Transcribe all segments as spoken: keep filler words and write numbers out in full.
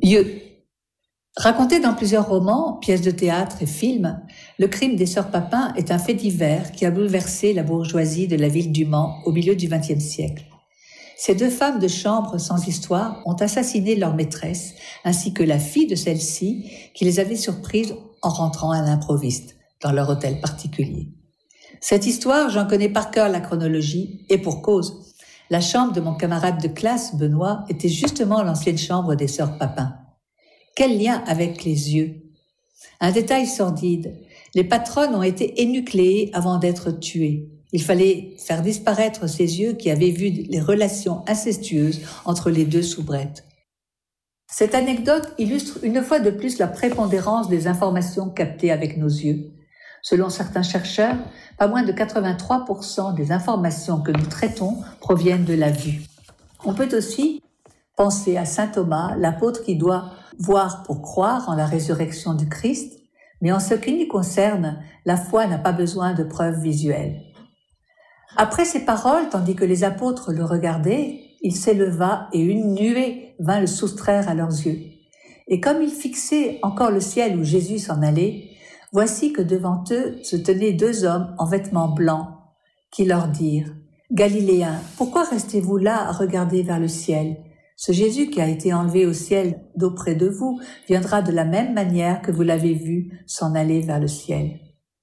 Yeux. Raconté dans plusieurs romans, pièces de théâtre et films, le crime des sœurs Papin est un fait divers qui a bouleversé la bourgeoisie de la ville du Mans au milieu du vingtième siècle. Ces deux femmes de chambre sans histoire ont assassiné leur maîtresse, ainsi que la fille de celle-ci, qui les avait surprises en rentrant à l'improviste, dans leur hôtel particulier. Cette histoire, j'en connais par cœur la chronologie, et pour cause. La chambre de mon camarade de classe, Benoît, était justement l'ancienne chambre des sœurs Papin. Quel lien avec les yeux? Un détail sordide. Les patronnes ont été énucléées avant d'être tuées. Il fallait faire disparaître ces yeux qui avaient vu les relations incestueuses entre les deux soubrettes. Cette anecdote illustre une fois de plus la prépondérance des informations captées avec nos yeux. Selon certains chercheurs, pas moins de quatre-vingt-trois pour cent des informations que nous traitons proviennent de la vue. On peut aussi penser à saint Thomas, l'apôtre qui doit voir pour croire en la résurrection du Christ, mais en ce qui nous concerne, la foi n'a pas besoin de preuves visuelles. Après ces paroles, tandis que les apôtres le regardaient, il s'éleva et une nuée vint le soustraire à leurs yeux. Et comme ils fixaient encore le ciel où Jésus s'en allait, voici que devant eux se tenaient deux hommes en vêtements blancs, qui leur dirent « Galiléens, pourquoi restez-vous là à regarder vers le ciel ? Ce Jésus qui a été enlevé au ciel d'auprès de vous viendra de la même manière que vous l'avez vu s'en aller vers le ciel. »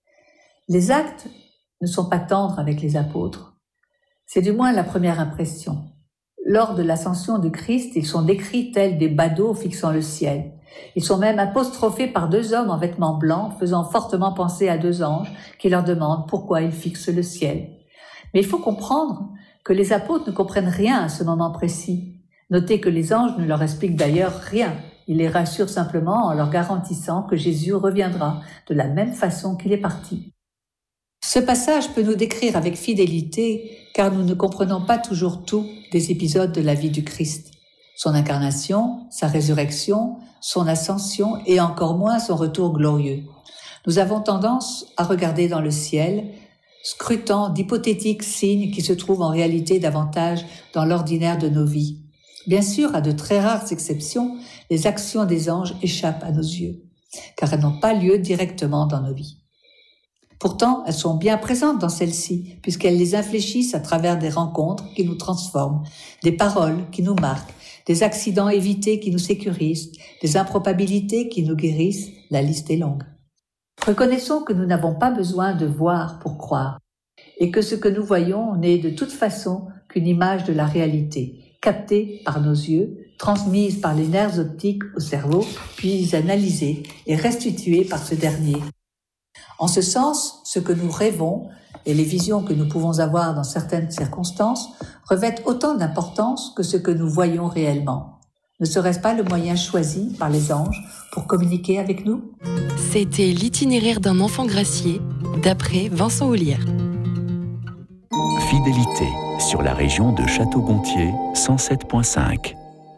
Les actes ne sont pas tendres avec les apôtres. C'est du moins la première impression. Lors de l'ascension du Christ, ils sont décrits tels des badauds fixant le ciel. Ils sont même apostrophés par deux hommes en vêtements blancs, faisant fortement penser à deux anges qui leur demandent pourquoi ils fixent le ciel. Mais il faut comprendre que les apôtres ne comprennent rien à ce moment précis. Notez que les anges ne leur expliquent d'ailleurs rien. Ils les rassurent simplement en leur garantissant que Jésus reviendra de la même façon qu'il est parti. Ce passage peut nous décrire avec fidélité, car nous ne comprenons pas toujours tout des épisodes de la vie du Christ. Son incarnation, sa résurrection, son ascension et encore moins son retour glorieux. Nous avons tendance à regarder dans le ciel, scrutant d'hypothétiques signes qui se trouvent en réalité davantage dans l'ordinaire de nos vies. Bien sûr, à de très rares exceptions, les actions des anges échappent à nos yeux, car elles n'ont pas lieu directement dans nos vies. Pourtant, elles sont bien présentes dans celles-ci, puisqu'elles les infléchissent à travers des rencontres qui nous transforment, des paroles qui nous marquent, des accidents évités qui nous sécurisent, des improbabilités qui nous guérissent, la liste est longue. Reconnaissons que nous n'avons pas besoin de voir pour croire, et que ce que nous voyons n'est de toute façon qu'une image de la réalité, captée par nos yeux, transmise par les nerfs optiques au cerveau, puis analysée et restituée par ce dernier. En ce sens, ce que nous rêvons et les visions que nous pouvons avoir dans certaines circonstances revêtent autant d'importance que ce que nous voyons réellement. Ne serait-ce pas le moyen choisi par les anges pour communiquer avec nous ? C'était l'itinéraire d'un enfant gracié, d'après Vincent Ollière. Fidélité sur la région de Château-Gontier, cent sept virgule cinq.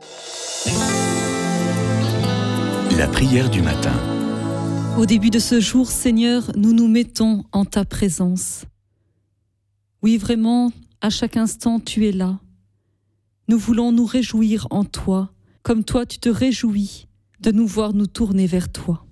La prière du matin. Au début de ce jour, Seigneur, nous nous mettons en ta présence. Oui, vraiment, à chaque instant, tu es là. Nous voulons nous réjouir en toi, comme toi tu te réjouis de nous voir nous tourner vers toi.